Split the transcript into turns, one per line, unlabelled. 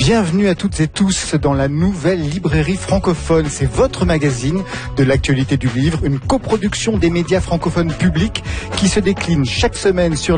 Bienvenue à toutes et tous dans la nouvelle librairie francophone. C'est votre magazine de l'actualité du livre, une coproduction des médias francophones publics qui se décline chaque semaine sur